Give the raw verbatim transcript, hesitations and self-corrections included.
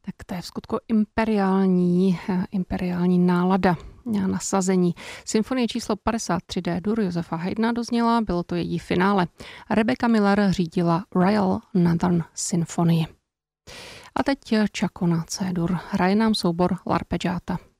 Tak to je v skutku imperiální, imperiální nálada a nasazení. Symfonie číslo padesát tři D-dur Josefa Haydna dozněla, bylo to její finále. Rebecca Miller řídila Royal Northern Symphony. A teď Čakona C-dur, hraje nám soubor L'arpeggiata.